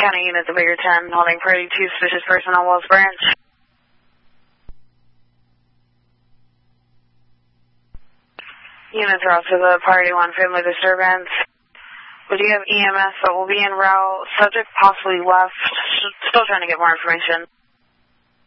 County unit, the Bigger 10, holding priority 2 suspicious person on Wells Branch. Units are out to the priority 1 family disturbance. We do have EMS that will be en route. Subject possibly left. Still trying to get more information.